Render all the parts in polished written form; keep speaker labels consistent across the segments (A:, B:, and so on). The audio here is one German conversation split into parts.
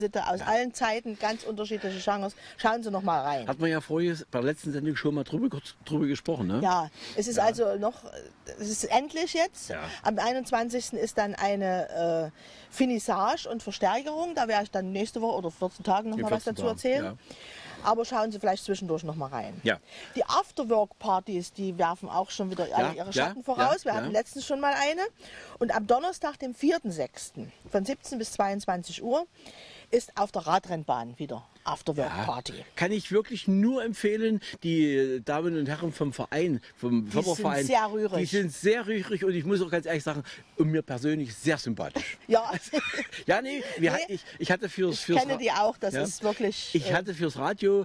A: aus allen Zeiten, ganz unterschiedliche Genres. Schauen Sie noch mal rein.
B: Hat man ja vorher bei der letzten Sendung schon mal kurz drüber gesprochen, ne?
A: Ja, es ist also noch, es ist endlich jetzt.
B: Ja.
A: Am 21. ist dann eine Finissage und Verstärkerung. Da werde ich dann nächste Woche oder 14 Tagen noch
B: In
A: mal was
B: 14
A: dazu
B: Tagen,
A: erzählen.
B: ja.
A: Aber schauen Sie vielleicht zwischendurch noch mal rein.
B: Ja.
A: Die Afterwork-Partys, die werfen auch schon wieder alle ihre Schatten voraus. Wir hatten letztens schon mal eine. Und am Donnerstag, dem 4.6. von 17 bis 22 Uhr ist auf der Radrennbahn wieder Afterwork-Party.
B: Ja, kann ich wirklich nur empfehlen, die Damen und Herren vom Verein, vom Förderverein.
A: Die sind sehr rührig.
B: Die sind sehr rührig und ich muss auch ganz ehrlich sagen, und mir persönlich sehr sympathisch.
A: Ja.
B: Ja, nee, ich hatte fürs
A: kenne die auch, das ist wirklich...
B: Ich hatte fürs Radio,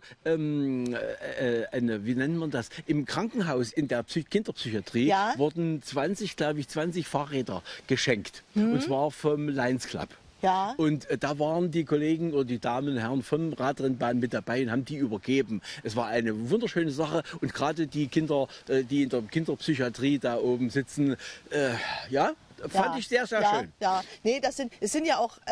B: wie nennt man das, im Krankenhaus in der Kinderpsychiatrie wurden 20 Fahrräder geschenkt. Und zwar vom Lions Club.
A: Ja.
B: Und da waren die Kollegen oder die Damen und Herren vom Radrennbahn mit dabei und haben die übergeben. Es war eine wunderschöne Sache und gerade die Kinder, die in der Kinderpsychiatrie da oben sitzen, fand ich sehr, sehr schön.
A: Ja, nee, es sind ja auch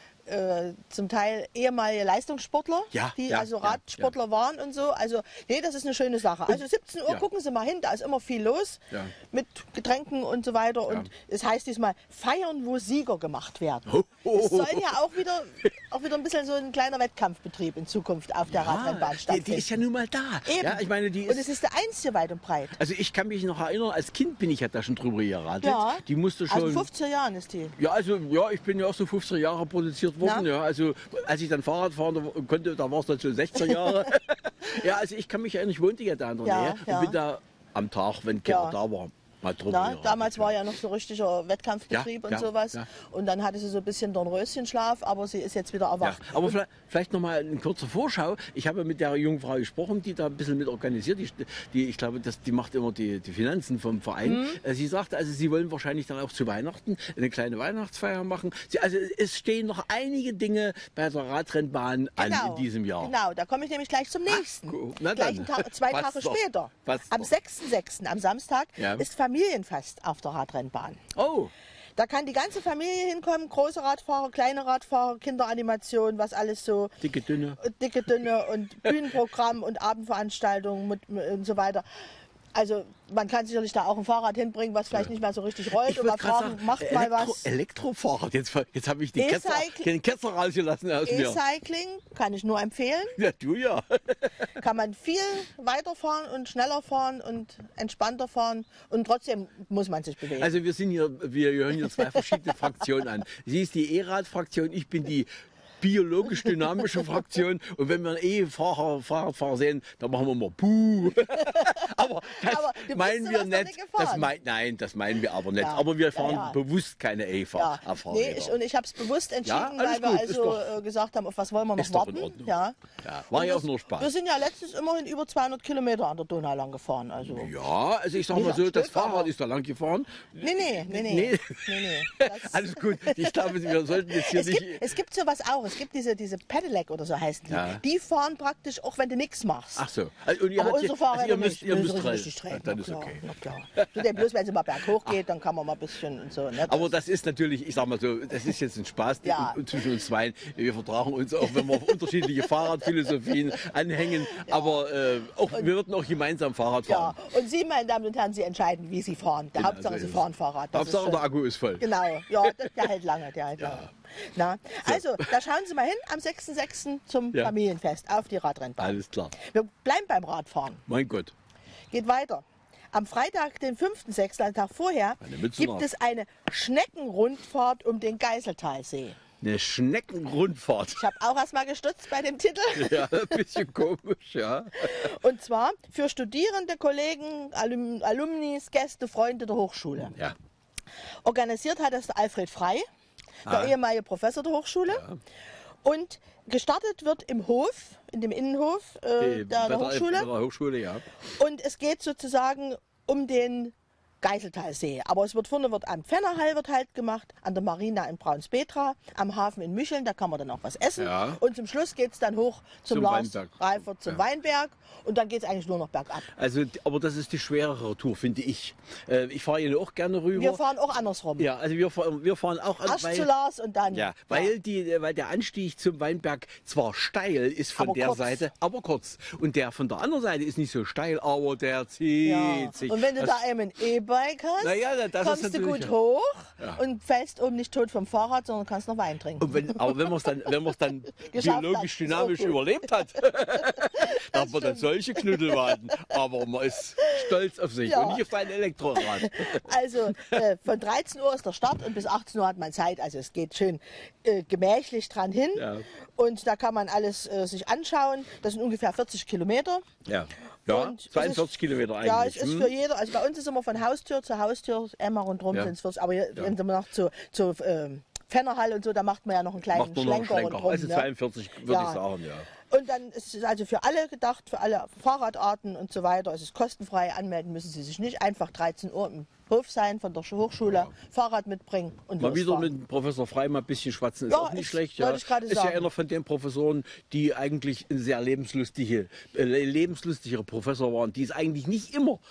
A: zum Teil ehemalige Leistungssportler, die also Radsportler waren und so. Also, nee, das ist eine schöne Sache. Also 17 Uhr, gucken Sie mal hin, da ist immer viel los mit Getränken und so weiter. Und es heißt diesmal, feiern, wo Sieger gemacht werden. Es soll ja auch wieder ein bisschen so ein kleiner Wettkampfbetrieb in Zukunft auf der Radrennbahn stattfinden.
B: Die ist ja nun mal da.
A: Eben.
B: Ja, ich meine,
A: und es ist der einzige weit und breit.
B: Also ich kann mich noch erinnern, als Kind bin ich ja da schon drüber geradelt.
A: Ja,
B: die musste schon...
A: Also 50er Jahren ist die.
B: Ja, also ich bin ja auch so 50er Jahre produziert worden. Ja, also als ich dann Fahrrad fahren konnte, da war es dann schon 16 Jahre. Ja, also ich kann mich erinnern, ich wohnte ja da in der Nähe und bin da am Tag, wenn keiner da war, mal drüber.
A: Damals war ja noch so richtiger Wettkampfbetrieb und sowas. Ja. Und dann hatte sie so ein bisschen Dornröschenschlaf, aber sie ist jetzt wieder erwacht.
B: Ja. Aber vielleicht noch mal eine kurze Vorschau. Ich habe mit der jungen Frau gesprochen, die da ein bisschen mit organisiert. Ich glaube, die macht immer die Finanzen vom Verein. Sie sagte, also sie wollen wahrscheinlich dann auch zu Weihnachten eine kleine Weihnachtsfeier machen. Also es stehen noch einige Dinge bei der Radrennbahn an in diesem Jahr.
A: Genau, da komme ich nämlich gleich zum nächsten. Gleich 2 Tage später. Am 6.6., am Samstag, ist Familienfest auf der Radrennbahn.
B: Oh.
A: Da kann die ganze Familie hinkommen, große Radfahrer, kleine Radfahrer, Kinderanimation, was alles so.
B: Dicke, dünne
A: und Bühnenprogramm und Abendveranstaltungen und so weiter. Also man kann sicherlich da auch ein Fahrrad hinbringen, was vielleicht nicht mehr so richtig rollt. Und mal fragen, macht mal was.
B: Elektrofahrrad, jetzt habe ich den Ketzer rausgelassen aus mir.
A: E-Cycling kann ich nur empfehlen.
B: Ja, du ja.
A: Kann man viel weiterfahren und schneller fahren und entspannter fahren und trotzdem muss man sich bewegen.
B: Also wir hören hier 2 verschiedene Fraktionen an. Sie ist die E-Rad-Fraktion, ich bin die biologisch-dynamische Fraktion. Und wenn wir einen Fahrradfahrer sehen, dann machen wir mal Puh. aber das meinen wir nicht. Nein, das meinen wir aber nicht. Ja, aber wir fahren bewusst keine E-Fahrräder.
A: Nee, und ich habe es bewusst entschieden, weil wir also gesagt haben, auf was wollen wir noch warten.
B: Ja, war ja auch nur Spaß.
A: Wir sind ja letztens immerhin über 200 Kilometer an der Donau lang gefahren. Also
B: also ich sag mal so, das Fahrrad ist da lang gefahren.
A: Nee.
B: Alles gut. Ich glaube, wir sollten jetzt hier nicht...
A: Es gibt sowas auch. Es gibt diese Pedelec oder so heißen die. Ja. Die fahren praktisch auch, wenn du nichts machst.
B: Ach so. Und
A: aber unsere Fahrräder
B: ihr müsst
A: richtig treten.
B: Dann ist okay.
A: Na klar. So, bloß wenn es mal berghoch geht, dann kann man mal ein bisschen und so. Ne?
B: Aber das ist natürlich, ich sag mal so, das ist jetzt ein Spaß und zwischen uns zwei. Wir vertragen uns auch, wenn wir auf unterschiedliche Fahrradphilosophien anhängen. Aber wir würden auch gemeinsam Fahrrad fahren.
A: Ja, und Sie, meine Damen und Herren, Sie entscheiden, wie Sie fahren. Der Hauptsache, Sie fahren Fahrrad.
B: Hauptsache, der Akku ist voll.
A: Genau, ja, der hält lange. Na, also, da schauen Sie mal hin am 6.6. zum Familienfest auf die Radrennbahn.
B: Alles klar.
A: Wir bleiben beim Radfahren.
B: Mein Gott.
A: Geht weiter. Am Freitag, den 5.6., einen Tag vorher, gibt es eine Schneckenrundfahrt um den Geiseltalsee.
B: Eine Schneckenrundfahrt.
A: Ich habe auch erst mal gestutzt bei dem Titel.
B: Ja, ein bisschen komisch, ja.
A: Und zwar für Studierende, Kollegen, Alumnis, Gäste, Freunde der Hochschule.
B: Ja.
A: Organisiert hat das Alfred Frey, der ehemalige Professor der Hochschule. Ja. Und gestartet wird im Hof, in dem Innenhof der Hochschule.
B: Bei der Hochschule, ja.
A: Und es geht sozusagen um den Geiseltalsee. Aber es wird vorne am Pfennerhall wird halt gemacht, an der Marina in Braunspetra, am Hafen in Mücheln, da kann man dann auch was essen.
B: Ja.
A: Und zum Schluss geht es dann hoch zum Lars
B: Weinberg.
A: Reifert, zum Weinberg und dann geht es eigentlich nur noch bergab.
B: Also, aber das ist die schwerere Tour, finde ich. Ich fahre hier auch gerne rüber.
A: Wir fahren auch andersrum.
B: Ja, also wir fahren auch
A: Erst zu Lars und dann.
B: Ja, weil der Anstieg zum Weinberg zwar steil ist von
A: Aber
B: der
A: kurz.
B: Seite, aber kurz. Und der von der anderen Seite ist nicht so steil, aber der zieht sich.
A: Und wenn du
B: Das-
A: da eben ein E-Bike hast,
B: Na ja, das ist
A: kommst du
B: natürlich,
A: gut
B: ja.
A: hoch
B: Ja.
A: und fällst oben nicht tot vom Fahrrad, sondern kannst noch Wein trinken.
B: Und wenn man es dann
A: Geschafft
B: biologisch
A: hat,
B: dynamisch
A: ist auch gut.
B: überlebt hat, da hat man dann solche Knüttelwaden. Aber man ist stolz auf sich
A: Ja.
B: und nicht auf sein Elektrorad.
A: Also von 13 Uhr ist der Start und bis 18 Uhr hat man Zeit. Also es geht schön gemächlich dran hin.
B: Ja.
A: Und da kann man alles sich anschauen. Das sind ungefähr 40 Kilometer.
B: Ja,
A: Und es
B: 42
A: ist-
B: Kilometer eigentlich.
A: Ja, es ist
B: Hm?
A: für jeder. Also bei uns ist immer von Haustür zu Haustür, einmal rundherum
B: Ja.
A: sind es 40. Aber wenn man noch zu Fennerhall und so, da macht man ja noch einen kleinen
B: Macht nur noch einen
A: Schlenker
B: Schlenker.
A: rundherum.
B: Also
A: ne?
B: 42 würde
A: Ja.
B: ich sagen, ja.
A: Und dann ist es also für alle gedacht, für alle Fahrradarten und so weiter. Es ist kostenfrei, anmelden müssen Sie sich nicht. Einfach 13 Uhr im Hof sein von der Hochschule, Fahrrad mitbringen und
B: Mal wieder
A: losfahren.
B: mit Professor Frey mal ein bisschen schwatzen, ist
A: Ja,
B: auch nicht
A: ist-
B: schlecht.
A: wollte ich gerade
B: ist ja
A: sagen.
B: einer von den Professoren, die eigentlich ein sehr lebenslustigere Professor waren, die es eigentlich nicht immer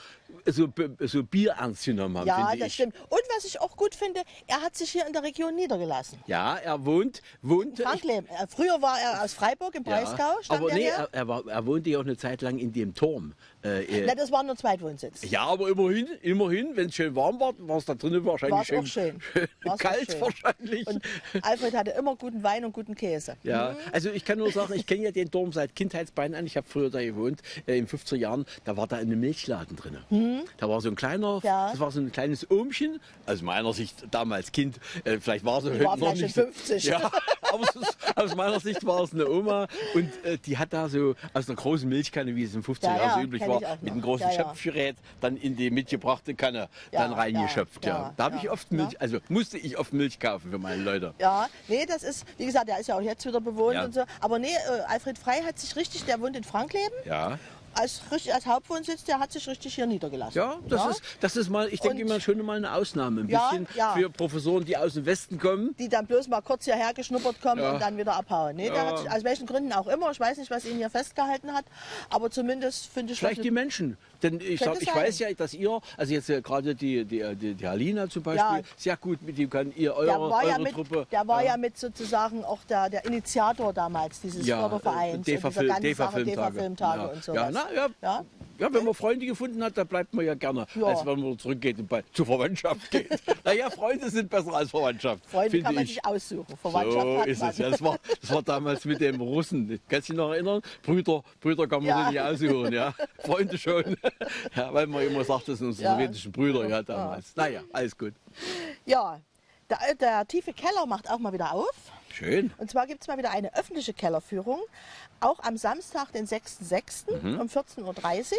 B: so bierernst genommen haben,
A: Ja,
B: finde
A: das
B: ich.
A: stimmt. Und was ich auch gut finde, er hat sich hier in der Region niedergelassen.
B: Ja, er wohnte.
A: Franklin. Früher war er aus Freiburg im Breisgau. Stammt
B: aber
A: er
B: nee,
A: her?
B: er wohnte ja auch eine Zeit lang in dem Turm.
A: Na, das war nur Zweitwohnsitz.
B: Ja, aber immerhin, wenn es schön warm war, war es da drinnen wahrscheinlich
A: War's auch schön. War's auch
B: kalt
A: schön.
B: wahrscheinlich.
A: Und Alfred hatte immer guten Wein und guten Käse.
B: Ja, also ich kann nur sagen, ich kenne ja den Turm seit Kindheitsbeinen an. Ich habe früher da gewohnt, in 50er Jahren. Da war da eine Milchladen drin. Da war so ein kleiner,
A: Ja.
B: das war so ein kleines Ohmchen. Aus meiner Sicht damals Kind, vielleicht war sie
A: Die
B: heute
A: war
B: noch
A: vielleicht
B: nicht
A: schon 50.
B: Ja, aber aus meiner Sicht war es eine Oma. Und die hat da so aus einer großen Milchkanne, wie es in 50er
A: Ja,
B: Jahren so
A: ja,
B: üblich
A: kenn ich
B: war,
A: auch
B: mit
A: noch.
B: einem großen
A: Ja, ja.
B: Schöpfgerät dann in die mitgebrachte Kanne dann reingeschöpft. Ja. Da habe ich oft Milch, also musste ich oft Milch kaufen für meine Leute.
A: Ja, nee, das ist, wie gesagt, der ist ja auch jetzt wieder bewohnt
B: Ja.
A: und so. Aber nee, Alfred Frey hat sich richtig, der wohnt in Frankleben,
B: Ja.
A: als Hauptwohnsitz, der hat sich richtig hier niedergelassen.
B: Ja, das ist mal, ich denke
A: Und-
B: mal, schon mal eine Ausnahme. Ein
A: Ja,
B: bisschen
A: ja.
B: für Professoren, die aus dem Westen kommen.
A: Die dann bloß mal kurz hierher geschnuppert kommen
B: Ja.
A: und dann wieder abhauen. Nee, der hat sich, aus welchen Gründen auch immer, ich weiß nicht, was ihn hier festgehalten hat, aber zumindest finde ich
B: Vielleicht
A: das
B: die Menschen. Denn ich
A: Könnte sein.
B: weiß ja, dass ihr, also jetzt gerade die Halina zum Beispiel,
A: Ja.
B: sehr gut mit dem kann ihr
A: der war, ja
B: eure
A: mit,
B: Truppe.
A: der war ja mit sozusagen auch der Initiator damals dieses Fördervereins und dieser ganzen Sache, DEFA-Filmtage und sowas.
B: Ja, ja. Ja, wenn man Freunde gefunden hat, dann bleibt man ja gerne,
A: Ja.
B: als wenn man zurückgeht und zur Verwandtschaft geht. Naja, Freunde sind besser als Verwandtschaft.
A: Freunde
B: finde
A: kann man
B: ich.
A: sich aussuchen, Verwandtschaft
B: So
A: hat
B: ist
A: man.
B: es. Ja, das war damals mit dem Russen. Kannst du dich noch erinnern? Brüder kann man
A: Ja.
B: sich nicht aussuchen. Ja? Freunde schon. Ja, weil man immer sagt, das sind unsere
A: Ja.
B: sowjetischen Brüder ja, damals. Naja, alles gut.
A: Ja, der tiefe Keller macht auch mal wieder auf.
B: Schön.
A: Und zwar gibt es mal wieder eine öffentliche Kellerführung, auch am Samstag, den 6.6. Um 14.30 Uhr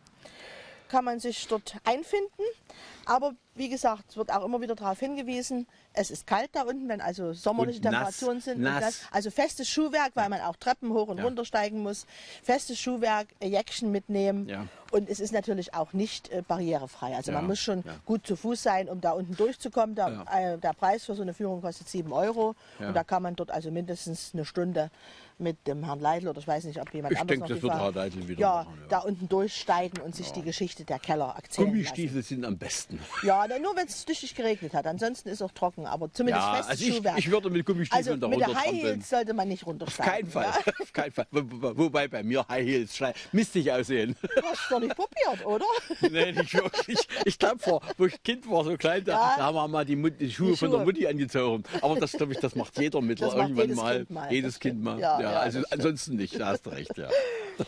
A: kann man sich dort einfinden. Aber wie gesagt, es wird auch immer wieder darauf hingewiesen, es ist kalt da unten, wenn also sommerliche
B: Und nass,
A: Temperaturen sind.
B: nass.
A: Und das, also festes Schuhwerk, weil man auch Treppen hoch und runter steigen muss. Festes Schuhwerk, Jäckchen mitnehmen.
B: Ja.
A: Und es ist natürlich auch nicht barrierefrei. Also
B: Ja,
A: man muss schon
B: ja.
A: gut zu Fuß sein, um da unten durchzukommen. Der Preis für so eine Führung kostet 7 Euro.
B: Ja.
A: Und da kann man dort also mindestens eine Stunde mit dem Herrn Leitl oder ich weiß nicht, ob jemand
B: Ich
A: anders
B: denke,
A: noch
B: das
A: die
B: wird
A: Fahrt-
B: Herr Leitl wieder
A: ja,
B: machen, ja.
A: da unten durchsteigen und sich die Geschichte der Keller erzählen
B: Gummistiefel sind am besten.
A: lassen. Ja, nur wenn es tüchtig geregnet hat. Ansonsten ist auch trocken, aber zumindest
B: Ja,
A: festes
B: also
A: Schuhwerk.
B: ich würde mit Gummistiefeln
A: also
B: da
A: mit der High
B: runtertrampeln.
A: Heels sollte man nicht
B: Auf
A: runtersteigen.
B: keinen Fall.
A: Ja?
B: Auf keinen Fall. Wobei bei mir High Heels mistig aussehen.
A: Du hast doch nicht probiert, oder?
B: Nee, nicht wirklich. Ich glaube, wo ich Kind war, so klein, da haben wir mal die Schuhe von der
A: Schuhe.
B: Mutti angezogen. Aber das, glaube ich, das macht jeder Mittler
A: Das macht
B: irgendwann
A: jedes
B: mal.
A: Kind mal,
B: Jedes
A: das
B: Kind
A: stimmt.
B: mal.
A: Ja,
B: Ja,
A: ja,
B: also
A: das stimmt.
B: ansonsten nicht, da hast du recht. Ja.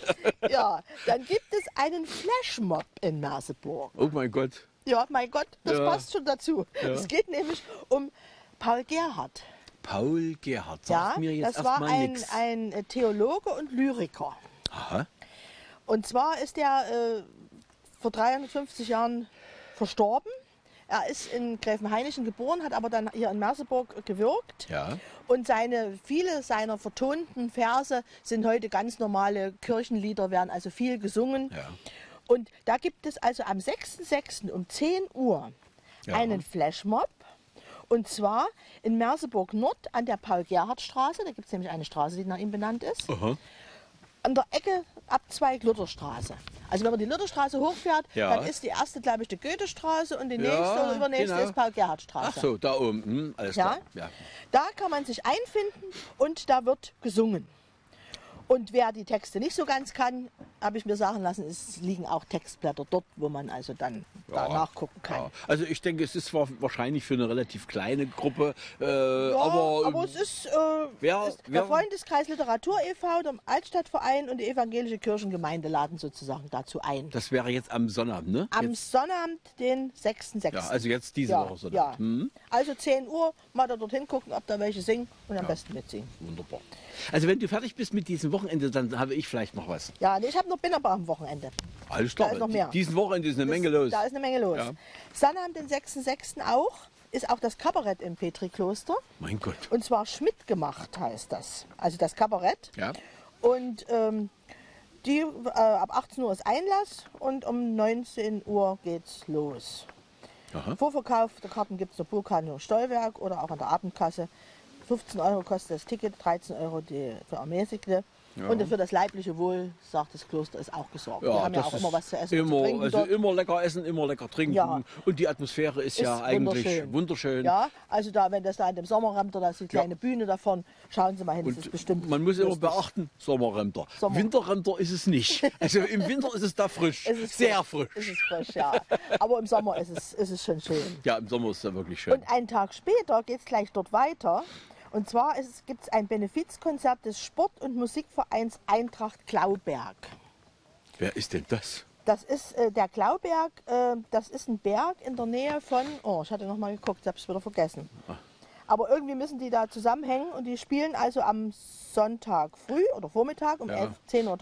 A: Ja, dann gibt es einen Flashmob in Merseburg.
B: Oh mein Gott.
A: Ja, mein Gott, das
B: Ja.
A: passt schon dazu.
B: Ja.
A: Es geht nämlich um Paul Gerhardt.
B: Paul Gerhardt,
A: Ja,
B: sagt mir jetzt
A: das war
B: erstmal nichts.
A: ein Theologe und Lyriker.
B: Aha.
A: Und zwar ist er vor 350 Jahren verstorben. Er ist in Gräfenhainichen geboren, hat aber dann hier in Merseburg gewirkt.
B: Ja.
A: Und viele seiner vertonten Verse sind heute ganz normale Kirchenlieder, werden also viel gesungen.
B: Ja.
A: Und da gibt es also am 6.6. um 10 Uhr einen Flashmob. Und zwar in Merseburg Nord an der Paul-Gerhardt-Straße. Da gibt es nämlich eine Straße, die nach ihm benannt ist. An der Ecke Abzweig-Lutherstraße. Also wenn man die Lutherstraße hochfährt, dann ist die erste, glaube ich, die Goethestraße und die nächste oder übernächste ist Paul-Gerhardt-Straße.
B: Ach so, da oben. Alles klar. Ja.
A: Da kann man sich einfinden und da wird gesungen. Und wer die Texte nicht so ganz kann, habe ich mir sagen lassen, es liegen auch Textblätter dort, wo man also dann da nachgucken kann.
B: Ja. Also ich denke, es ist wahrscheinlich für eine relativ kleine Gruppe.
A: Aber es ist der Freundeskreis Literatur e.V., der Altstadtverein und die evangelische Kirchengemeinde laden sozusagen dazu ein.
B: Das wäre jetzt am Sonnabend, ne?
A: Am Sonnabend, den 6.6.
B: Ja, also jetzt diese Woche Sonnabend.
A: Ja. Also 10 Uhr, mal da dorthin gucken, ob da welche singen und am besten mitsingen.
B: Wunderbar. Also wenn du fertig bist mit diesem Wochenende, dann habe ich vielleicht noch was.
A: Ja, ich habe bin aber am Wochenende.
B: Alles klar.
A: Da ist noch mehr.
B: Diesen Wochenende ist eine Menge los.
A: Da ist eine Menge los. Ja. Sonnabend, den 6.6. ist auch das Kabarett im Petri-Kloster.
B: Mein Gott.
A: Und zwar Schmidt gemacht heißt das. Also das Kabarett.
B: Ja.
A: Und ab 18 Uhr ist Einlass und um 19 Uhr geht's los. Vorverkauf der Karten gibt es der Burghandlung Steuerwerk oder auch an der Abendkasse. 15 Euro kostet das Ticket, 13 Euro für Ermäßigte. Ja. Und für das leibliche Wohl, sagt das Kloster, ist auch gesorgt.
B: Ja,
A: wir haben ja auch immer was zu essen und zu trinken
B: also
A: dort.
B: immer lecker essen, immer lecker trinken. Ja. Und die Atmosphäre ist ja eigentlich wunderschön.
A: Ja, also wenn das da an dem Sommerremter, da ist die kleine Bühne davon, schauen Sie mal hin, das ist bestimmt
B: man muss
A: lustig.
B: immer beachten, Sommerremter. Winterremter ist es nicht. Also im Winter ist es da frisch, sehr frisch.
A: Es ist frisch, ja. Aber im Sommer ist es schon schön.
B: Ja, im Sommer ist es ja wirklich schön.
A: Und einen Tag später geht es gleich dort weiter. Und zwar gibt es ein Benefizkonzert des Sport- und Musikvereins Eintracht Glauberg.
B: Wer ist denn das?
A: Das ist der Glauberg, das ist ein Berg in der Nähe von, ich hatte noch mal geguckt, ich habe es wieder vergessen. Aber irgendwie müssen die da zusammenhängen und die spielen also am Sonntag früh oder Vormittag um 10.30 Uhr.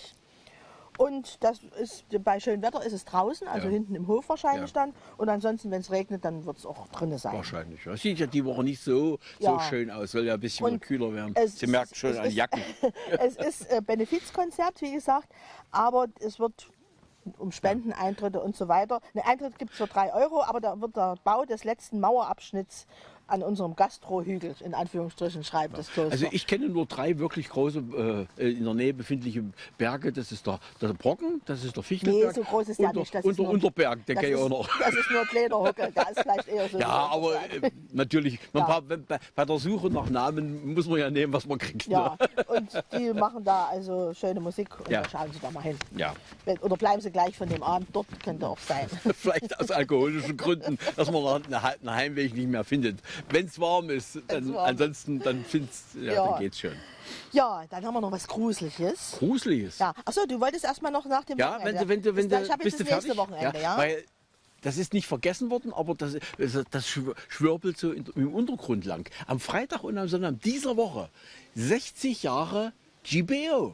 A: Und das ist, bei schönem Wetter ist es draußen, also hinten im Hof wahrscheinlich dann. Und ansonsten, wenn es regnet, dann wird es auch drinnen sein.
B: Wahrscheinlich. Das sieht ja die Woche nicht so schön aus, soll ja ein bisschen wieder kühler werden. Sie merken schon an Jacken.
A: Es ist Benefizkonzert, wie gesagt, aber es wird um Spendeneintritte und so weiter. Einen Eintritt gibt es für 3 Euro, aber da wird der Bau des letzten Mauerabschnitts an unserem Gastrohügel, in Anführungsstrichen, schreibt das Kloster.
B: Also ich kenne nur 3 wirklich große, in der Nähe befindliche Berge. Das ist der Brocken, das ist der Fichtelberg.
A: Nee, so groß ist der nicht. Das
B: und der Unterberg, der geht auch noch.
A: Das ist nur Klederhocke, da ist vielleicht eher so.
B: Ja, aber natürlich, bei der Suche nach Namen muss man ja nehmen, was man kriegt.
A: Ja, ne? Und die machen da also schöne Musik und da schauen Sie da mal hin.
B: Ja.
A: Oder bleiben Sie gleich von dem Abend dort, könnte auch sein.
B: Vielleicht aus alkoholischen Gründen, dass man einen Heimweg nicht mehr findet. Wenn es warm ist, ansonsten dann dann geht's schon.
A: Ja, dann haben wir noch was Gruseliges.
B: Gruseliges?
A: Ja. Achso, du wolltest erstmal noch nach dem Wochenende.
B: Ja, wenn du
A: bist du das nächste Wochenende, ja?
B: Weil das ist nicht vergessen worden, aber das schwirbelt so im Untergrund lang. Am Freitag und am Sonntag dieser Woche 60 Jahre GBO.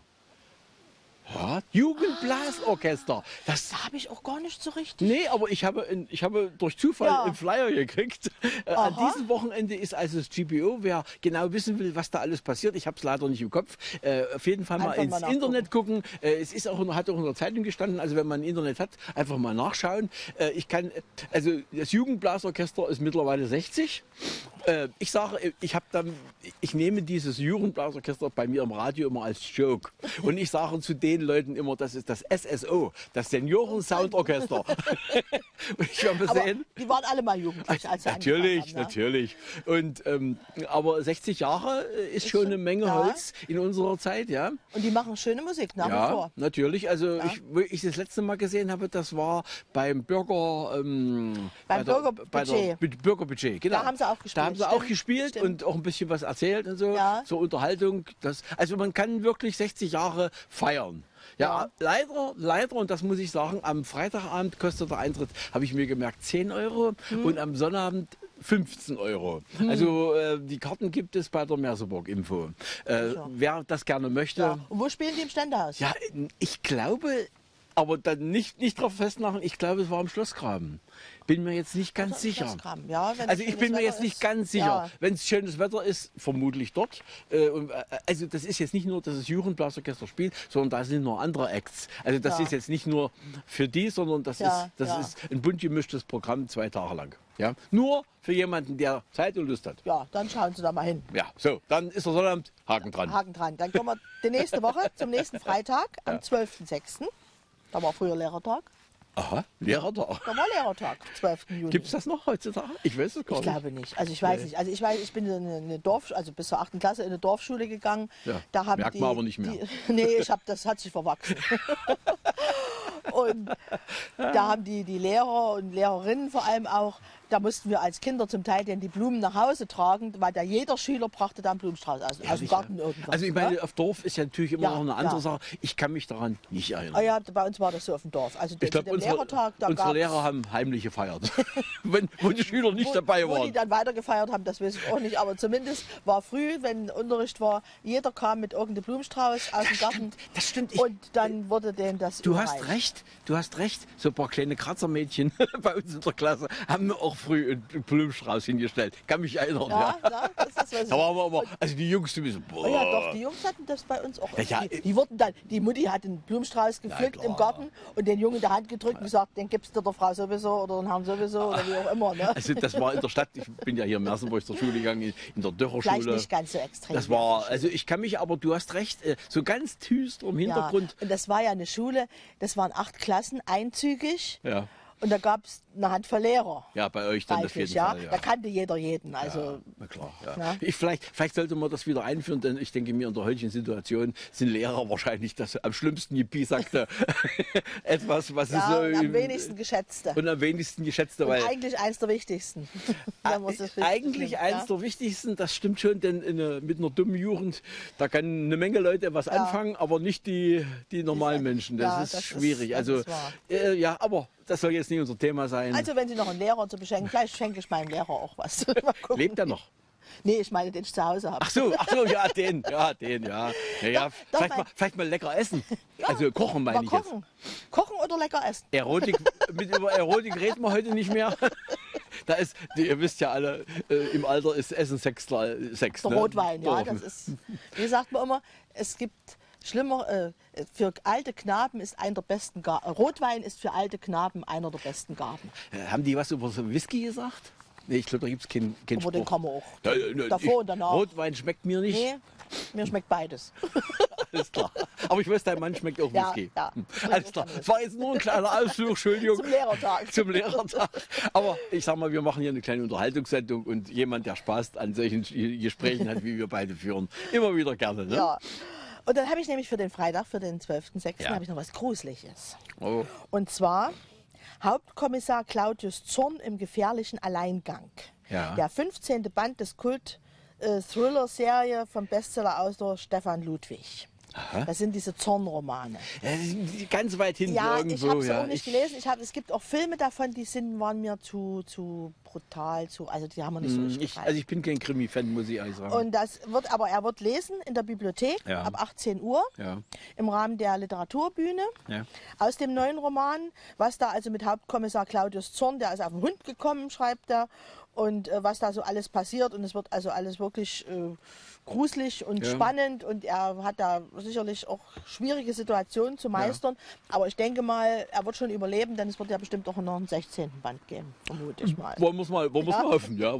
B: Ja, Jugendblasorchester. Das
A: habe ich auch gar nicht so richtig.
B: Nee, aber ich habe durch Zufall einen Flyer gekriegt. An diesem Wochenende ist also das GBO. Wer genau wissen will, was da alles passiert, ich habe es leider nicht im Kopf. Auf jeden Fall mal ins Internet gucken. Es ist hat auch in der Zeitung gestanden. Also wenn man ein Internet hat, einfach mal nachschauen. Also das Jugendblasorchester ist mittlerweile 60. Ich sage, ich nehme dieses Jugendblasorchester bei mir im Radio immer als Joke. Und ich sage zu den Leuten immer, das ist das SSO, das Senioren-Soundorchester. Ich habe gesehen.
A: Die waren alle mal jugendlich, als sie
B: Natürlich, natürlich. Und, aber 60 Jahre ist schon eine Menge Holz in unserer Zeit, ja.
A: Und die machen schöne Musik nach wie vor.
B: Natürlich. Also wo ich das letzte Mal gesehen habe, das war beim Bürgerbudget, genau.
A: Da haben sie auch gespielt.
B: Da haben sie auch gespielt und auch ein bisschen was erzählt und so zur Unterhaltung. Also man kann wirklich 60 Jahre feiern. Ja, leider, und das muss ich sagen, am Freitagabend kostet der Eintritt, habe ich mir gemerkt, 10 Euro und am Sonnabend 15 Euro. Also die Karten gibt es bei der Merseburg Info. Wer das gerne möchte.
A: Ja. Und wo spielen die im Ständehaus?
B: Ja, ich glaube, Aber dann nicht drauf festmachen, ich glaube, es war am Schlossgraben. Bin mir jetzt nicht ganz sicher.
A: Ja,
B: also ich bin mir jetzt nicht ganz sicher. Ja. Wenn es schönes Wetter ist, vermutlich dort. Also das ist jetzt nicht nur, dass das Jugendblasorchester spielt, sondern da sind noch andere Acts. Also das ist jetzt nicht nur für die, sondern das ist ein bunt gemischtes Programm 2 Tage lang. Ja? Nur für jemanden, der Zeit und Lust hat.
A: Ja, dann schauen Sie da mal hin.
B: Ja, so, dann ist der Sonnabend, Haken dran.
A: Haken dran. Dann kommen wir die nächste Woche zum nächsten Freitag, am 12.06. Da war früher Lehrertag.
B: Aha, Lehrertag.
A: Da war Lehrertag, 12. Juni.
B: Gibt es das noch heutzutage? Ich weiß es gar nicht.
A: Ich glaube nicht. Also ich weiß nicht. Also ich bin in eine also bis zur 8. Klasse in eine Dorfschule gegangen.
B: Ja,
A: da haben
B: merkt man aber nicht mehr.
A: Nee, das hat sich verwachsen. Und da haben die Lehrer und Lehrerinnen vor allem auch, da mussten wir als Kinder zum Teil denn die Blumen nach Hause tragen, weil da jeder Schüler brachte da einen Blumenstrauß aus dem Garten irgendwas.
B: Also ich meine, auf Dorf ist ja natürlich immer noch eine andere Sache. Ich kann mich daran nicht erinnern.
A: Ah ja, bei uns war das so auf dem Dorf. Also
B: ich glaube, unsere Lehrer haben heimlich gefeiert, wo die Schüler nicht dabei waren.
A: Wo die dann weiter gefeiert haben, das weiß ich auch nicht. Aber zumindest war früh, wenn Unterricht war, jeder kam mit irgendeinem Blumenstrauß aus dem Garten.
B: Das stimmt.
A: Und dann wurde denen das
B: überreicht. Du hast recht. So ein paar kleine Kratzermädchen bei uns in der Klasse haben mir auch früh einen Blumenstrauß hingestellt. Kann mich erinnern. Ja.
A: Das ist was.
B: Da waren wir aber, also die Jungs, die so,
A: boah. Ja, doch, die Jungs hatten das bei uns auch. Die wurden dann, die Mutti hat einen Blumenstrauß gepflückt im Garten und den Jungen in der Hand gedrückt und gesagt, den gibst du der Frau sowieso oder dem Herrn sowieso oder wie auch immer. Ne?
B: Also das war in der Stadt, ich bin ja hier in Mersenburg zur Schule gegangen, in der Dörrerschule.
A: Vielleicht nicht ganz so extrem.
B: Das war, also ich kann mich, aber du hast recht, so ganz düster im Hintergrund.
A: Ja, und das war ja eine Schule, das waren 8 Klassen, einzügig.
B: Ja.
A: Und da gab es eine Handvoll Lehrer.
B: Ja, bei euch dann auf jeden Fall. Ja.
A: Da kannte jeder jeden. Also,
B: ja, na klar. Ja. Vielleicht sollte man das wieder einführen, denn ich denke mir, in der heutigen Situation sind Lehrer wahrscheinlich das am schlimmsten gepiesacte etwas, was es so
A: und am wenigsten geschätzte.
B: Und am wenigsten geschätzte.
A: Und eigentlich eins der wichtigsten.
B: Eigentlich eins der wichtigsten, das stimmt schon, denn mit einer dummen Jugend, da kann eine Menge Leute was anfangen, aber nicht die normalen Menschen. Das ist schwierig. Aber das soll jetzt nicht unser Thema sein.
A: Also wenn Sie noch einen Lehrer zu beschenken, vielleicht schenke ich meinem Lehrer auch was.
B: Lebt er noch?
A: Nee, ich meine, den ich zu Hause habe.
B: Ach so, ja, den. Vielleicht mal lecker essen. Ja, also kochen meine ich jetzt.
A: Kochen oder lecker essen?
B: Über Erotik reden wir heute nicht mehr. Da ist, ihr wisst ja alle, im Alter ist Essen Sex. Der
A: Rotwein, ja, das ist, wie sagt man immer, es gibt schlimmer, für alte Knaben ist einer der besten Gaben. Rotwein ist für alte Knaben einer der besten Gaben.
B: Haben die was über so Whisky gesagt? Nee, ich glaube, da gibt es keinen Spruch.
A: Aber den kann man auch. Davor und danach.
B: Rotwein schmeckt mir nicht.
A: Nee, mir schmeckt beides.
B: Alles klar. Aber ich weiß, dein Mann schmeckt auch Whisky.
A: Ja.
B: Alles klar. Das war jetzt nur ein kleiner Ausflug, Entschuldigung.
A: Zum Lehrertag.
B: Aber ich sag mal, wir machen hier eine kleine Unterhaltungssendung und jemand, der Spaß an solchen Gesprächen hat, wie wir beide führen, immer wieder gerne. Ne?
A: Ja. Und dann habe ich nämlich für den Freitag, für den 12.06. habe ich noch was Gruseliges.
B: Oh.
A: Und zwar Hauptkommissar Claudius Zorn im gefährlichen Alleingang.
B: Ja.
A: Der 15. Band des Kult-Thriller-Serie vom Bestseller-Autor Stefan Ludwig.
B: Aha.
A: Das sind diese Zorn-Romane.
B: Ganz weit hinten irgendwo.
A: Ich habe es auch nicht gelesen. Es gibt auch Filme davon, die waren mir zu brutal, also die haben mir nicht so richtig gefallen.
B: Also ich bin kein Krimi-Fan, muss ich ehrlich sagen.
A: Und er wird lesen in der Bibliothek ab 18 Uhr im Rahmen der Literaturbühne aus dem neuen Roman, was da also mit Hauptkommissar Claudius Zorn, der ist auf den Hund gekommen, schreibt er, und was da so alles passiert, und es wird also alles wirklich gruselig und spannend, und er hat da sicherlich auch schwierige Situationen zu meistern, aber ich denke mal, er wird schon überleben, denn es wird ja bestimmt auch noch einen 16. Band geben, vermute ich mal.
B: Wollen wir hoffen, ja.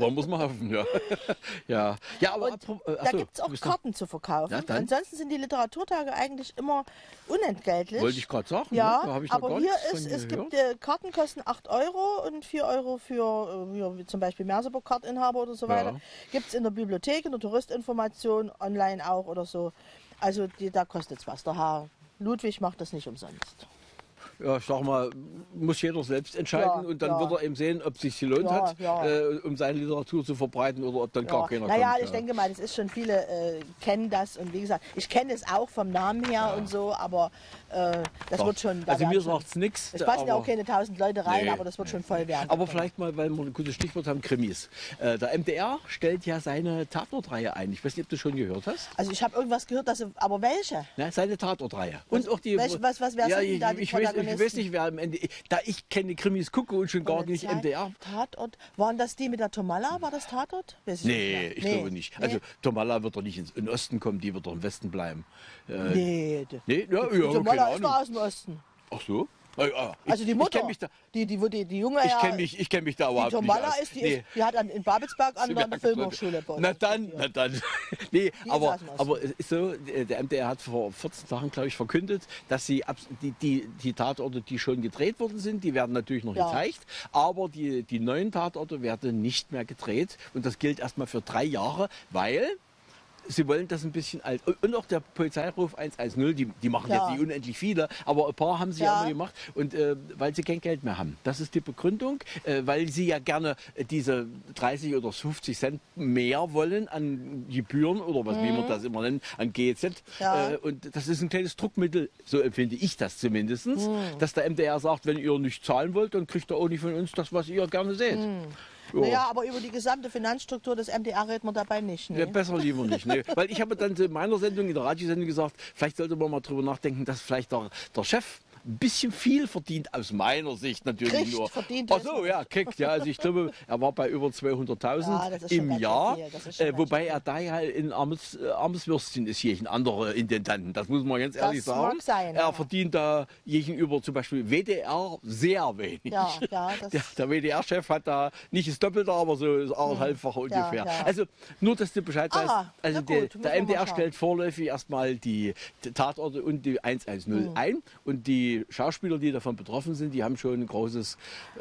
B: Ja, aber
A: da gibt es auch Karten zu verkaufen. Ja, ansonsten sind die Literaturtage eigentlich immer unentgeltlich.
B: Wollte ich gerade sagen.
A: Ja,
B: da habe ich
A: aber hier es gibt Karten kosten 8 € und 4 € für zum Beispiel Merseburg-Kartinhaber oder so weiter. Gibt es in der Bibliothek, in der Touristinformation, online auch oder so. Also da kostet es was. Der Herr Ludwig macht das nicht umsonst.
B: ja, ich sag mal, muss jeder selbst entscheiden und dann wird er eben sehen, ob es sich gelohnt hat, um seine Literatur zu verbreiten oder ob dann gar keiner kommt.
A: Naja, ich denke mal, das ist schon, viele kennen das und wie gesagt, ich kenne es auch vom Namen her und so, aber das wird schon...
B: Also mir sagt es nichts.
A: Es passen ja auch keine 1000 Leute rein, aber das wird schon voll werden.
B: Aber vielleicht mal, weil wir ein gutes Stichwort haben, Krimis. Der MDR stellt ja seine Tatortreihe ein. Ich weiß nicht, ob du schon gehört hast.
A: Also ich habe irgendwas gehört, aber welche?
B: Na, seine Tatortreihe. Und auch die...
A: Was sind da die Protagonisten?
B: Ich weiß nicht, wer am Ende... Da ich keine Krimis gucke und schon gar nicht MDR.
A: Tatort. Waren das die mit der Tomalla? War das Tatort?
B: Nee, ich glaube nicht. Also Tomalla wird doch nicht in den Osten kommen, die wird doch im Westen bleiben.
A: Nee.
B: Ja,
A: Tomalla ist doch aus dem Osten.
B: Ach so?
A: Also die Mutter, die junge
B: Ich kenn mich da überhaupt
A: nicht aus. Die Tomalla
B: ist,
A: die hat in Babelsberg an der Filmhochschule.
B: Na dann. Nee, aber so, der MDR hat vor 14 Tagen, glaube ich, verkündet, dass sie die Tatorte, die schon gedreht worden sind, die werden natürlich noch gezeigt, aber die neuen Tatorte werden nicht mehr gedreht und das gilt erstmal für 3 Jahre, weil... Sie wollen das ein bisschen alt. Und auch der Polizeiruf 110, die machen jetzt nicht unendlich viele, aber ein paar haben sie ja immer gemacht. Und weil sie kein Geld mehr haben. Das ist die Begründung, weil sie ja gerne diese 30 oder 50 Cent mehr wollen an Gebühren oder was wie man das immer nennt, an GEZ. Und das ist ein kleines Druckmittel, so empfinde ich das zumindest, dass der MDR sagt, wenn ihr nicht zahlen wollt, dann kriegt ihr auch nicht von uns das, was ihr gerne seht.
A: Naja, aber über die gesamte Finanzstruktur des MDR redet man dabei nicht. Ne?
B: Ja, besser lieber nicht. Ne? Weil ich habe dann in meiner Sendung, in der Radiosendung gesagt, vielleicht sollte man mal drüber nachdenken, dass vielleicht der Chef ein bisschen viel verdient, aus meiner Sicht natürlich
A: kriegt,
B: nur.
A: Verdient
B: Ach so, ja, kriegt. Ja, also ich glaube, er war bei über 200.000 im Jahr, wobei er da ja in armes Würstchen ist, jeden andere Intendanten. Das muss man ganz ehrlich sagen.
A: Mag sein,
B: er verdient da gegenüber zum Beispiel WDR sehr wenig. Der WDR-Chef hat da nicht das Doppelte, aber so das anderthalbfache ungefähr. Ja. Also nur, dass du Bescheid weißt. Also der MDR stellt vorläufig erstmal die Tatorte und die 110 ein und die Schauspieler, die davon betroffen sind, die haben schon ein großes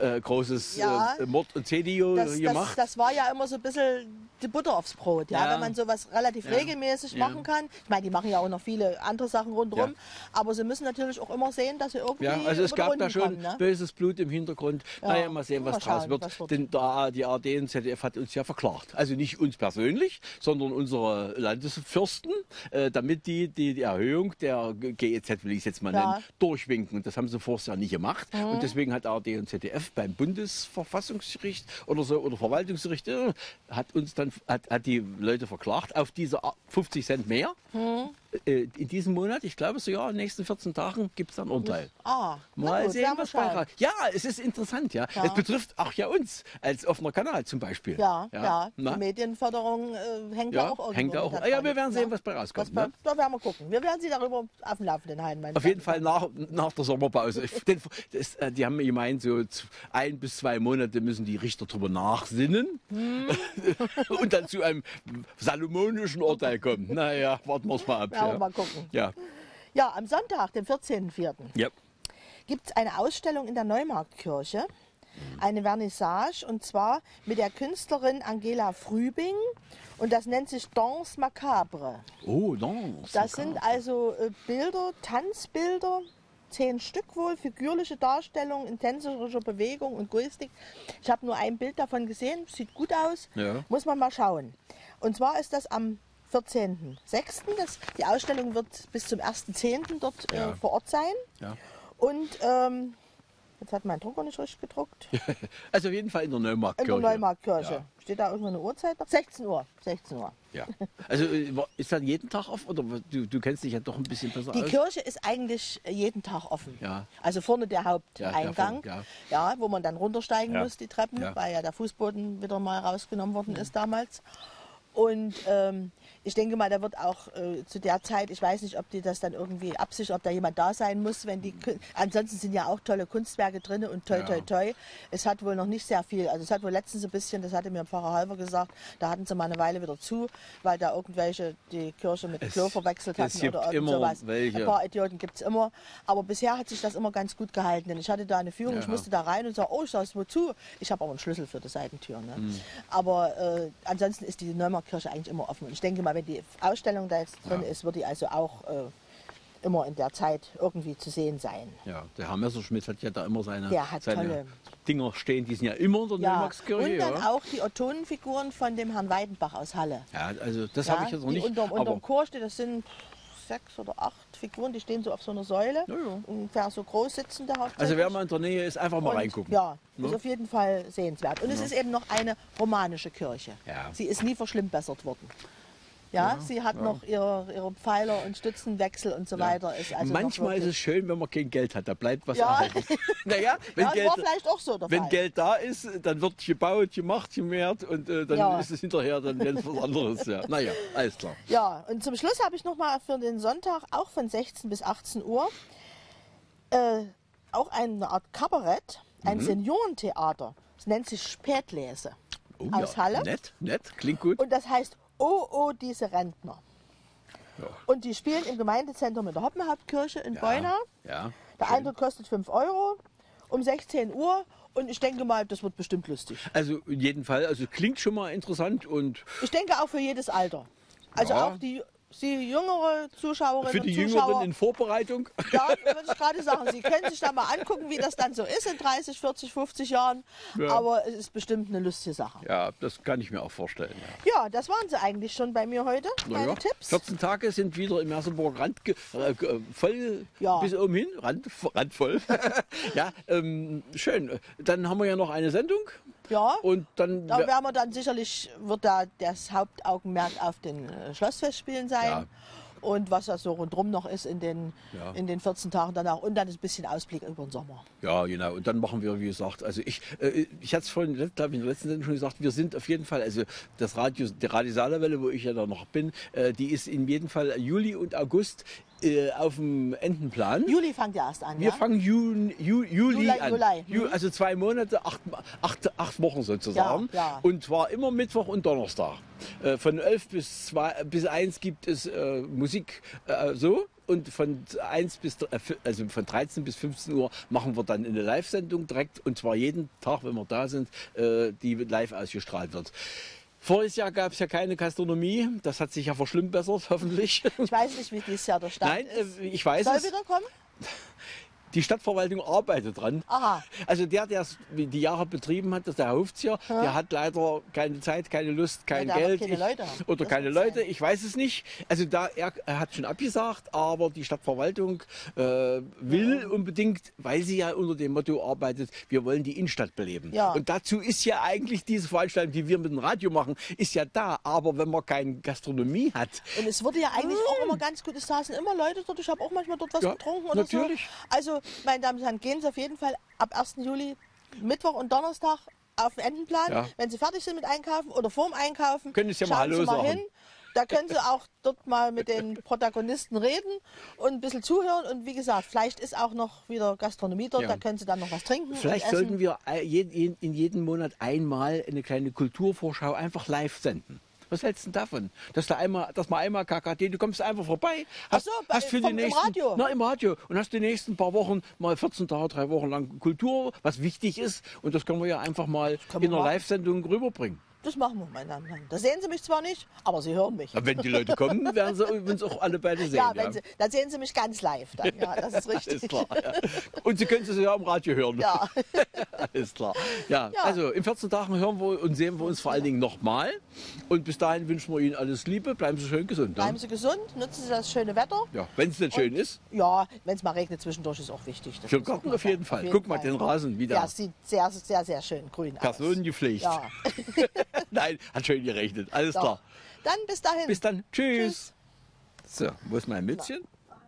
B: Mord- und Video gemacht.
A: Das war ja immer so ein bisschen die Butter aufs Brot, wenn man sowas relativ regelmäßig machen kann. Ich meine, die machen ja auch noch viele andere Sachen rundherum, aber sie müssen natürlich auch immer sehen, dass sie irgendwie
B: also es gab da schon
A: kommen, ne?
B: böses Blut im Hintergrund. Naja, mal sehen, was draus wird. Denn die ARD und ZDF hat uns ja verklagt. Also nicht uns persönlich, sondern unsere Landesfürsten, damit die Erhöhung der GEZ, will ich es jetzt mal nennen, durchwinken. Und das haben sie vorher nicht gemacht. Und deswegen hat ARD und ZDF beim Bundesverfassungsgericht oder Verwaltungsgericht hat die Leute verklagt auf diese 50 Cent mehr. In diesem Monat, ich glaube sogar in den nächsten 14 Tagen gibt es dann ein Urteil. Mal sehen, was bei raus. Ja, es ist interessant, ja. Es betrifft auch ja uns als offener Kanal zum Beispiel.
A: Die Medienförderung hängt da auch irgendwo.
B: Hängt da auch. Ja, wir werden sehen, was bei rauskommt.
A: Da werden wir gucken. Wir werden Sie darüber auf dem Laufenden halten.
B: Auf jeden Fall nach der Sommerpause. Die haben gemeint, so 1 bis 2 Monate müssen die Richter drüber nachsinnen und dann zu einem salomonischen Urteil kommen. Naja, warten wir es mal ab.
A: Mal gucken.
B: Ja,
A: am Sonntag, dem 14.04. Gibt es eine Ausstellung in der Neumarktkirche, eine Vernissage, und zwar mit der Künstlerin Angela Frübing, und das nennt sich Danse Macabre.
B: Oh, Danse.
A: Das sind also Bilder, Tanzbilder, 10 Stück wohl, figürliche Darstellungen in tänzerischer Bewegung und Gestik. Ich habe nur ein Bild davon gesehen, sieht gut aus, muss man mal schauen. Und zwar ist das am 14.06. Die Ausstellung wird bis zum 1.10. dort vor Ort sein. Und jetzt hat mein Drucker nicht richtig gedruckt.
B: Also auf jeden Fall in der Neumarktkirche.
A: In der Neumarktkirche. Steht da irgendwo eine Uhrzeit noch? 16 Uhr. 16 Uhr.
B: Ja. Also ist dann jeden Tag offen? Oder du kennst dich ja doch ein bisschen besser aus.
A: Die Kirche ist eigentlich jeden Tag offen. Also vorne der Haupteingang, wo man dann runtersteigen muss, die Treppen, weil ja der Fußboden wieder mal rausgenommen worden ist damals. Und ich denke mal, da wird auch zu der Zeit, ich weiß nicht, ob die das dann irgendwie absichern, ob da jemand da sein muss, wenn die, ansonsten sind ja auch tolle Kunstwerke drin und toi. Es hat wohl noch nicht sehr viel, also es hat wohl letztens ein bisschen, das hatte mir Pfarrer Halver gesagt, da hatten sie mal eine Weile wieder zu, weil da irgendwelche die Kirche mit Klo verwechselt hatten oder irgend sowas. Ein paar Idioten gibt es immer, aber bisher hat sich das immer ganz gut gehalten, denn ich hatte da eine Führung, ich musste da rein und sage, ich saß wozu? Ich habe aber einen Schlüssel für die Seitentür. Ne? Aber ansonsten ist die Neumarktkirche eigentlich immer offen. Und ich denke mal, wenn die Ausstellung da jetzt drin ist, wird die also auch immer in der Zeit irgendwie zu sehen sein.
B: Ja, der Herr Messerschmidt hat ja da immer seine
A: tolle
B: Dinger stehen, die sind ja immer unter der Neumarktkirche.
A: Und dann auch die Ottonenfiguren von dem Herrn Weidenbach aus Halle.
B: Ja, also das habe ich jetzt noch nicht.
A: Unter dem Chor steht, das sind 6 oder 8 Figuren, die stehen so auf so einer Säule, ungefähr so groß sitzende hauptsächlich.
B: Also wer mal in der Nähe ist, einfach mal reingucken.
A: Ja, ist auf jeden Fall sehenswert. Und es ist eben noch eine romanische Kirche.
B: Ja.
A: Sie ist nie verschlimmbessert worden. Ja, sie hat noch ihre Pfeiler und Stützenwechsel und so weiter. Ist also
B: manchmal ist es schön, wenn man kein Geld hat, da bleibt was erhalten. Naja, wenn
A: Geld, war vielleicht auch so der
B: wenn
A: Fall.
B: Geld da ist, dann wird gebaut, gemacht, gemehrt und dann ist es hinterher dann ganz was anderes. Ja. Naja, alles klar.
A: Ja, und zum Schluss habe ich noch mal für den Sonntag, auch von 16 bis 18 Uhr, auch eine Art Kabarett, ein Seniorentheater. Es nennt sich Spätlese aus Halle.
B: Nett, klingt gut.
A: Und das heißt Oh, diese Rentner. Ja. Und die spielen im Gemeindezentrum in der Hoppenhauptkirche in Beuna.
B: Ja,
A: der Eintritt kostet 5 € um 16 Uhr. Und ich denke mal, das wird bestimmt lustig.
B: Also in jedem Fall, also klingt schon mal interessant. Und
A: ich denke auch für jedes Alter. Also auch die jüngere Zuschauerinnen
B: für die
A: und Zuschauer.
B: Jüngeren in Vorbereitung?
A: Ja, würde ich gerade sagen. Sie können sich da mal angucken, wie das dann so ist in 30, 40, 50 Jahren. Ja. Aber es ist bestimmt eine lustige Sache.
B: Ja, das kann ich mir auch vorstellen.
A: Ja, das waren sie eigentlich schon bei mir heute, meine Tipps.
B: 14 Tage sind wieder im Merseburg voll bis oben hin, randvoll. Ja, schön. Dann haben wir ja noch eine Sendung.
A: Ja,
B: und dann
A: da werden wir dann sicherlich, wird da das Hauptaugenmerk auf den Schlossfestspielen sein. Ja. Und was da so rundherum noch ist in den 14 Tagen danach. Und dann ein bisschen Ausblick über den Sommer.
B: Ja, genau. Und dann machen wir, wie gesagt, also ich hatte es vorhin, glaube ich, in der letzten Sendung schon gesagt, wir sind auf jeden Fall, also das Radio, die Radio Saarlandwelle, wo ich ja da noch bin, die ist in jedem Fall Juli und August auf dem Entenplan.
A: Juli fängt ja erst an,
B: Wir fangen Juli an. Also 2 Monate, 8 Wochen sozusagen.
A: Ja.
B: Und zwar immer Mittwoch und Donnerstag. Von 11 bis 1 gibt es Musik und von 13 bis 15 Uhr machen wir dann eine Live-Sendung direkt, und zwar jeden Tag, wenn wir da sind, die live ausgestrahlt wird. Voriges Jahr gab es ja keine Gastronomie. Das hat sich ja verschlimmbessert, hoffentlich.
A: Ich weiß nicht, wie dieses Jahr der Stand ist.
B: Nein, ich weiß
A: es. Soll wieder kommen?
B: Die Stadtverwaltung arbeitet dran.
A: Aha.
B: Also der es die Jahre betrieben hat, das ist der Herr Hofzier, der hat leider keine Zeit, keine Lust, kein Geld. Keine Leute, ich weiß es nicht. Also er hat schon abgesagt, aber die Stadtverwaltung will unbedingt, weil sie ja unter dem Motto arbeitet, wir wollen die Innenstadt beleben.
A: Ja.
B: Und dazu ist ja eigentlich diese Veranstaltung, die wir mit dem Radio machen, ist ja da. Aber wenn man keine Gastronomie hat.
A: Und es wurde ja eigentlich auch immer ganz gut, es saßen immer Leute dort, ich habe auch manchmal dort was getrunken oder
B: natürlich.
A: So. Also, meine Damen und Herren, gehen Sie auf jeden Fall ab 1. Juli, Mittwoch und Donnerstag auf den Entenplan. Ja. Wenn Sie fertig sind mit Einkaufen oder vorm Einkaufen,
B: können Sie ja mal Hallo sagen.
A: Hin. Da können Sie auch dort mal mit den Protagonisten reden und ein bisschen zuhören. Und wie gesagt, vielleicht ist auch noch wieder Gastronomie dort, da können Sie dann noch was trinken.
B: Vielleicht sollten wir in jedem Monat einmal eine kleine Kulturvorschau einfach live senden. Was hältst du denn davon? Dass mal einmal KKD, du kommst einfach vorbei. Hast für die nächsten,
A: im Radio?
B: Na, im Radio. Und hast die nächsten paar Wochen, mal 14 Tage, 3 Wochen lang Kultur, was wichtig ist. Und das können wir ja einfach mal in einer Live-Sendung rüberbringen.
A: Das machen wir, meine Damen und Herren. Da sehen Sie mich zwar nicht, aber Sie hören mich.
B: Aber wenn die Leute kommen, werden Sie uns auch alle beide sehen.
A: Ja, dann sehen Sie mich ganz live. Dann. Ja, das ist richtig.
B: Ist klar, ja. Und Sie können es ja im Radio hören.
A: Ja.
B: Alles klar. Ja, also in 14 Tagen hören wir und sehen wir uns vor allen Dingen nochmal. Und bis dahin wünschen wir Ihnen alles Liebe. Bleiben Sie schön gesund.
A: Bleiben Sie gesund, nutzen Sie das schöne Wetter.
B: Ja, wenn es nicht schön ist.
A: Ja, wenn es mal regnet zwischendurch, ist auch wichtig.
B: Für den Garten auf jeden Fall. Guck mal den Rasen wieder.
A: Ja, sieht sehr, sehr, sehr schön grün aus.
B: Personengepflegt.
A: Ja.
B: Nein, hat schön gerechnet. Alles klar.
A: Dann bis dahin.
B: Bis dann. Tschüss. So, wo ist mein Mützchen?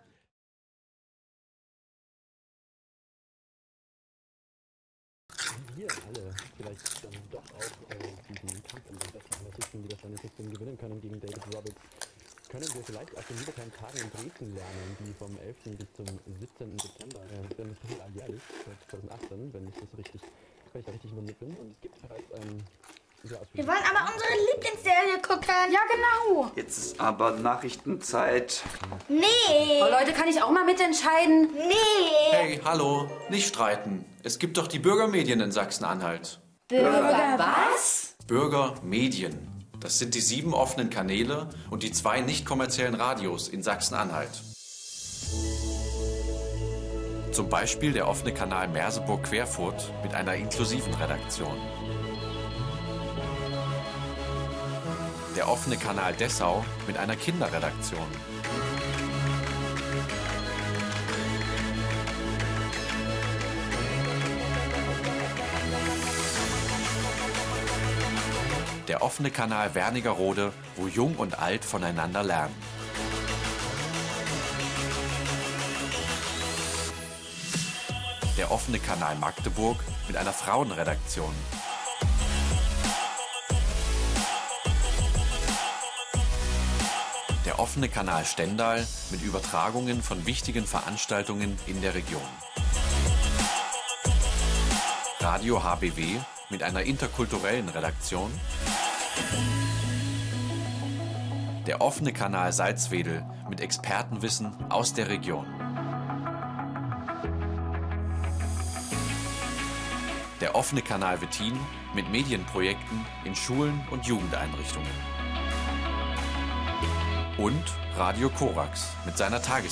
C: Wir alle vielleicht dann doch auch diesen Kampf um den besten aller System, die das eine System gewinnen können gegen David Roberts, können wir vielleicht aus den Libertären Tagen in Dresden lernen, die vom 11. bis zum 17. September, denn das passiert alljährlich, seit 2018, wenn ich da richtig informiert bin. Und es gibt bereits
D: wir wollen aber unsere Lieblingsserie gucken. Ja, genau.
E: Jetzt ist aber Nachrichtenzeit.
D: Nee.
F: Oh, Leute, kann ich auch mal mitentscheiden?
D: Nee.
G: Hey, hallo, nicht streiten. Es gibt doch die Bürgermedien in Sachsen-Anhalt.
F: Bürger was?
G: Bürgermedien. Das sind die 7 offenen Kanäle und die 2 nicht kommerziellen Radios in Sachsen-Anhalt. Zum Beispiel der offene Kanal Merseburg-Querfurt mit einer inklusiven Redaktion. Der offene Kanal Dessau mit einer Kinderredaktion. Der offene Kanal Wernigerode, wo Jung und Alt voneinander lernen. Der offene Kanal Magdeburg mit einer Frauenredaktion. Der offene Kanal Stendal mit Übertragungen von wichtigen Veranstaltungen in der Region. Radio HBW mit einer interkulturellen Redaktion. Der offene Kanal Salzwedel mit Expertenwissen aus der Region. Der offene Kanal Wettin mit Medienprojekten in Schulen und Jugendeinrichtungen. Und Radio Korax mit seiner Tagesthemen.